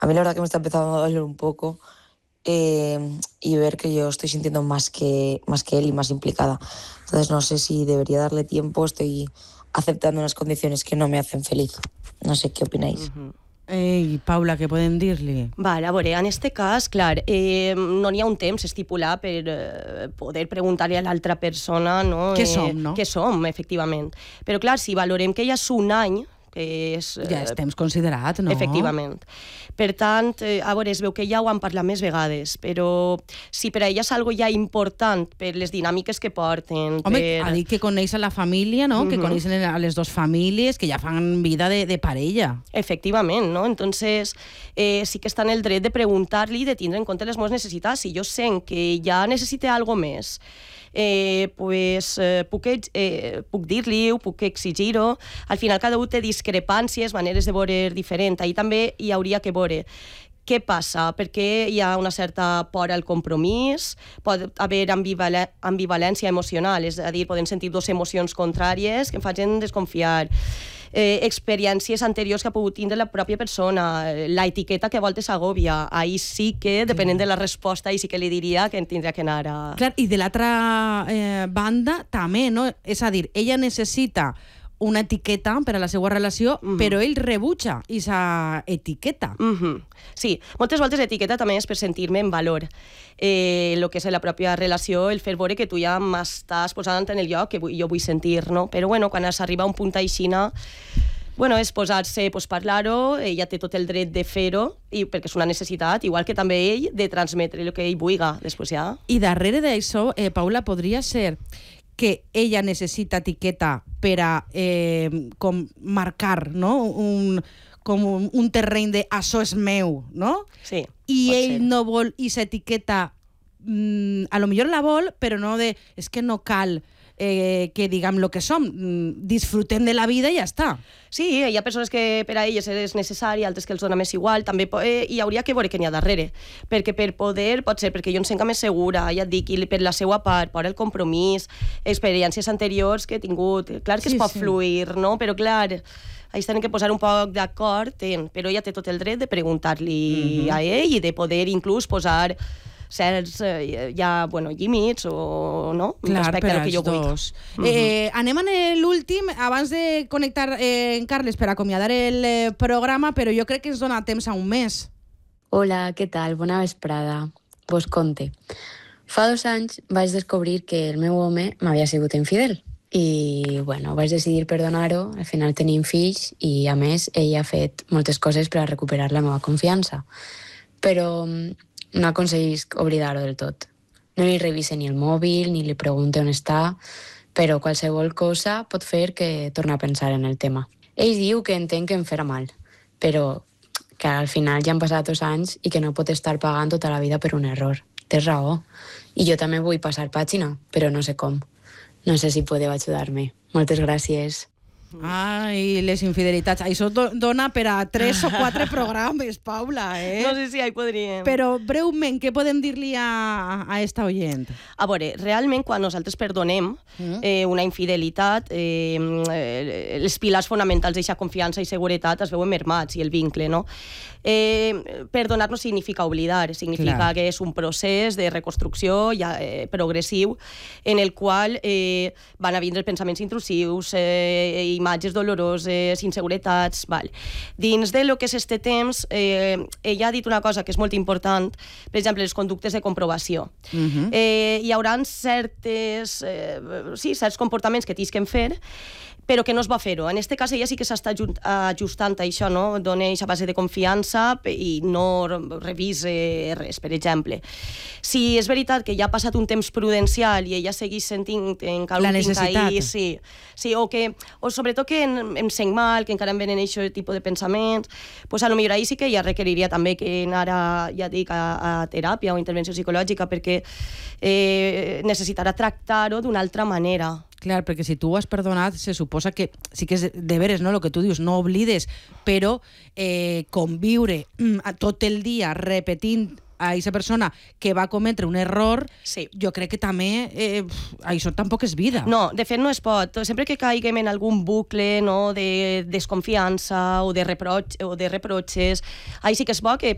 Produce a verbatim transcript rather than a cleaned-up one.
A mí la verdad que me está empezando a doler un poco eh, y ver que yo estoy sintiendo más que, más que él y más implicada. Entonces no sé si debería darle tiempo, estoy aceptando unas condiciones que no me hacen feliz. No sé què opináis. Uh-huh. Ei, Paula, què podem dir-li? Vale, a veure, en este cas, clar, eh, no n'hi ha un temps estipulat per eh, poder preguntar-li a l'altra persona, no? Què som, no? Què som, efectivament. Però clar, si valorem que ja és un any, que és... Ja és temps considerat, no? Efectivament. Per tant, eh, a veure, es veu que ja ho han parlat més vegades, però si per a ella és algo ja important per les dinàmiques que porten... Home, per... ha dit que coneix a la família, no? Uh -huh. Que Mhm. coneixen a les dues famílies, que ja fan vida de, de parella. Efectivament, no? Entonces, eh, sí que està en el dret de preguntar-li i de tindre en compte les meves necessitats. Si jo sent que ja necessita algo més, eh, pues, eh, puc, eh, puc dir-li-ho, puc exigir-ho. Al final cada un té discrepàncies, maneres de veure diferent. Ahir també hi hauria que veure què passa, perquè hi ha una certa por al compromís, pot haver ambival ambivalència emocional, és a dir, poden sentir dues emocions contràries que em facin desconfiar. Eh, experiències anteriors que ha pogut tindre la pròpia persona, la etiqueta que a voltes agòbia. Ahir sí que, depenent de la resposta, ahir sí que li diria que tindria que anar a... Clar, i de l'altra eh, banda també, no? És a dir, ella necessita una etiqueta per a la seva relació, mm -hmm. però ell rebutja aquesta etiqueta. Mm -hmm. Sí, moltes voltes l'etiqueta també és per sentir-me en valor. Eh, el que és la pròpia relació, el fer veure que tu ja m'estàs posant en el lloc que jo vull sentir, no? Però bueno, quan s'arriba a un punt aixina, bueno, és posar-se, pues, parlar-ho, ella té tot el dret de fer-ho, i perquè és una necessitat, igual que també ell, de transmetre el que ell vulga, després ja. I darrere d'això, eh, Paula, podria ser que ella necessita etiqueta per a eh, com marcar, no? un, com un, un terreny de això és meu, no? Sí, I ell ser. no vol aquesta etiqueta, mm, a lo millor la vol, però no de, és que no cal eh, que diguem el que som, mm, disfrutem de la vida i ja està. Sí, hi ha persones que per a elles és necessari, altres que els dona més igual, també eh, hi hauria que veure què n'hi ha darrere, perquè per poder, pot ser perquè jo em sento més segura, ja et dic, i per la seva part, per el compromís, experiències anteriors que he tingut, clar que Sí, es pot sí. fluir, no? Però clar, ahí tenen que posar un poc d'acord, però ella té tot el dret de preguntar-li Mhm. a ell i de poder inclús posar certs eh, ja, bueno, límits o no, Clar, respecte per al que jo als vull. dos. Mhm. eh, anem en l'últim, abans de connectar eh, en Carles per acomiadar el eh, programa, però jo crec que ens dona temps a un mes. Hola, què tal? Bona vesprada. Vos conte. Fa dos anys vaig descobrir que el meu home m'havia sigut infidel. I, bueno, vaig decidir perdonar-ho, al final tenim fills i, a més, ell ha fet moltes coses per a recuperar la meva confiança. Però no aconseguisc oblidar-ho del tot. No li revise ni el mòbil, ni li pregunte on està, però qualsevol cosa pot fer que torni a pensar en el tema. Ell diu que entén que em farà mal, però que al final ja han passat dos anys i que no pot estar pagant tota la vida per un error. Té raó. I jo també vull passar pàgina, però no sé com. No sé si podeu ajudar-me. Moltes gràcies. Ai, les infidelitats. Això do- dona per a tres o quatre programes, Paula, eh? No sé si ahí podríem... Però, breument, què podem dir-li a, a esta oient? A veure, realment, quan nosaltres perdonem eh, una infidelitat, eh, eh, els pilars fonamentals d'aquesta confiança i seguretat es veuen mermats, i el vincle, no? Eh, perdonar no significa oblidar, significa Clar. que és un procés de reconstrucció ja, eh, progressiu en el qual eh, van a vindre pensaments intrusius, eh, imatges doloroses, inseguretats... Val. Dins de lo que és este temps, eh, ella ha dit una cosa que és molt important, per exemple, les conductes de comprovació. Uh-huh. Eh, hi haurà certes, eh, sí, certs comportaments que tisquen fer, però que no es va fer-ho. En aquest cas, ella sí que s'està ajustant a això, no? Dona aquesta base de confiança i no revise res, per exemple. Si és veritat que ja ha passat un temps prudencial i ella segueix sentint encara La un tinc necessitat. ahí, sí, sí, o, que, o sobretot que em, em sent mal, que encara em venen aquest tipus de pensaments, pues a lo millor ahí sí que ja requeriria també que anara, ja dic, a, a teràpia o intervenció psicològica, perquè eh, necessitarà tractar-ho d'una altra manera. Clar, perquè si tu ho has perdonat, se suposa que sí que és de veres, no?, el que tu dius, no oblides, però eh, conviure mm, tot el dia repetint a aquesta persona que va cometre un error, Sí. jo crec que també eh, això tampoc és vida. No, de fet no es pot. Sempre que caiguem en algun bucle, no, de desconfiança o de, reproch, o de reproches, ahí sí que és bo que